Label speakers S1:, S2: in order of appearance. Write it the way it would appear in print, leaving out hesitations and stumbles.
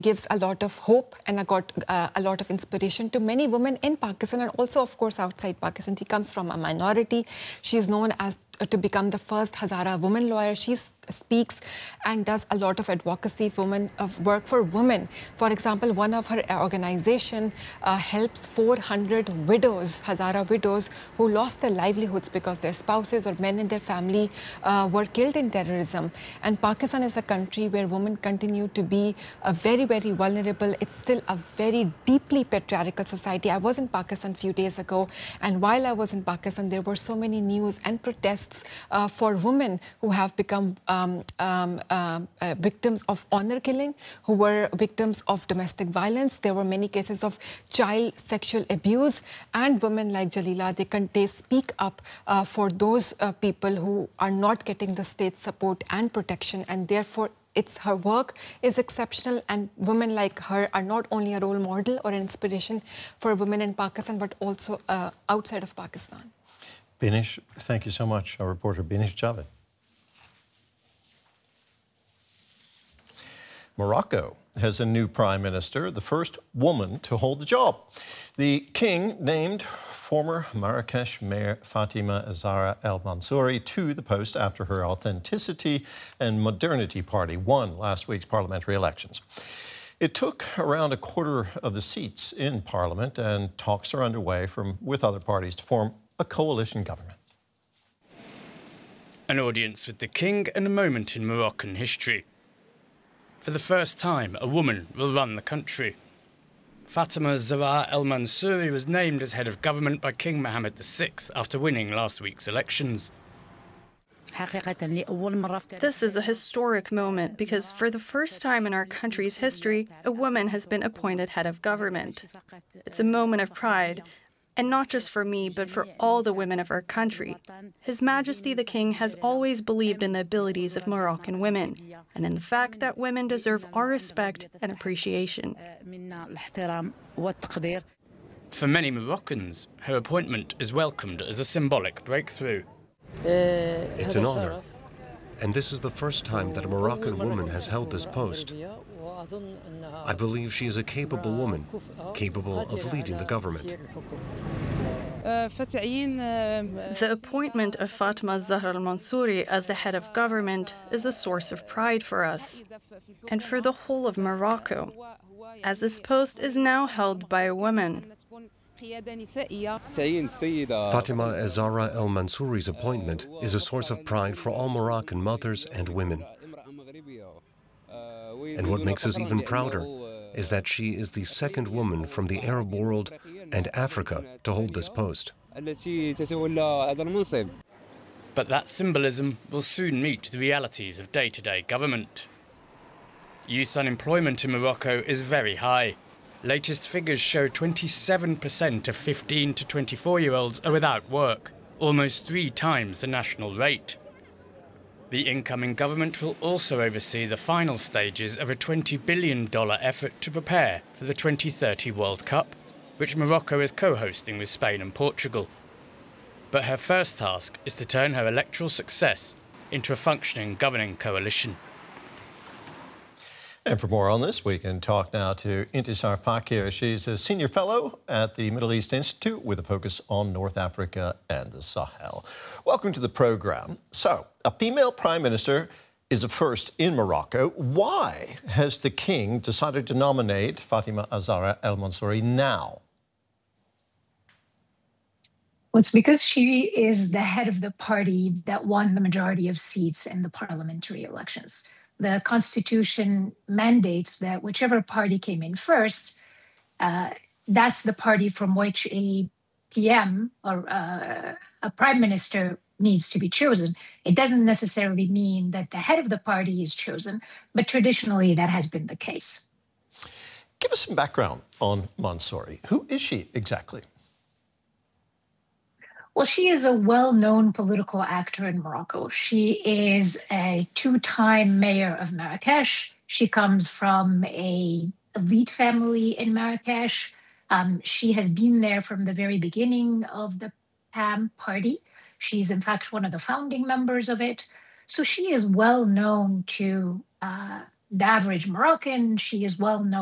S1: gives a lot of hope and a lot of inspiration to many women in Pakistan and also, of course, outside Pakistan. She comes from a minority. She is known as to become the first Hazara woman lawyer. She speaks and does a lot of advocacy work for women. For example, one of her organization helps 400 widows, Hazara widows, who lost their livelihoods because their spouses or men in their family were killed in terrorism. And Pakistan is a country where women continue to be very, very vulnerable. It's still a very deeply patriarchal society. I was in Pakistan a few days ago, and while I was in Pakistan, there were so many news and protests for women who have become victims of honor killing, who were victims of domestic violence. There were many cases of child sexual abuse, and women like Jalila, they speak up for those people who are not getting the state support and protection, and therefore her work is exceptional, and women like her are not only a role model or an inspiration for women in Pakistan, but also outside of Pakistan.
S2: Binish, thank you so much. Our reporter, Binish Javed. Morocco has a new prime minister, the first woman to hold the job. The king named former Marrakesh mayor Fatima Zahra El Mansouri to the post after her Authenticity and Modernity party won last week's parliamentary elections. It took around a quarter of the seats in parliament, and talks are underway with other parties to form a coalition government.
S3: An audience with the king and a moment in Moroccan history. For the first time, a woman will run the country. Fatima Zahra El Mansouri was named as head of government by King Mohammed VI after winning last week's elections.
S4: This is a historic moment because for the first time in our country's history, a woman has been appointed head of government. It's a moment of pride, and not just for me, but for all the women of our country. His Majesty the King has always believed in the abilities of Moroccan women, and in the fact that women deserve our respect and appreciation.
S3: For many Moroccans, her appointment is welcomed as a symbolic breakthrough.
S5: It's an honor, and this is the first time that a Moroccan woman has held this post. I believe she is a capable woman, capable of leading the government.
S4: The appointment of Fatima Zahra al-Mansouri as the head of government is a source of pride for us and for the whole of Morocco, as this post is now held by a woman.
S5: Fatima Zahra El Mansouri's appointment is a source of pride for all Moroccan mothers and women. And what makes us even prouder is that she is the second woman from the Arab world and Africa to hold this post.
S3: But that symbolism will soon meet the realities of day-to-day government. Youth unemployment in Morocco is very high. Latest figures show 27% of 15 to 24-year-olds are without work, almost 3 times the national rate. The incoming government will also oversee the final stages of a $20 billion effort to prepare for the 2030 World Cup, which Morocco is co-hosting with Spain and Portugal. But her first task is to turn her electoral success into a functioning governing coalition.
S2: And for more on this, we can talk now to Intisar Fakir. She's a senior fellow at the Middle East Institute with a focus on North Africa and the Sahel. Welcome to the program. So, a female prime minister is a first in Morocco. Why has the king decided to nominate Fatima Zahra El Mansouri now?
S6: Well, it's because she is the head of the party that won the majority of seats in the parliamentary elections. The Constitution mandates that whichever party came in first, that's the party from which a PM or a prime minister needs to be chosen. It doesn't necessarily mean that the head of the party is chosen, but traditionally that has been the case.
S2: Give us some background on Mansouri. Who is she exactly?
S6: Well, she is a well-known political actor in Morocco. She is a 2-time mayor of Marrakesh. She comes from an elite family in Marrakesh. She has been there from the very beginning of the PAM party. She's, in fact, one of the founding members of it. So she is well known to the average Moroccan. She is well known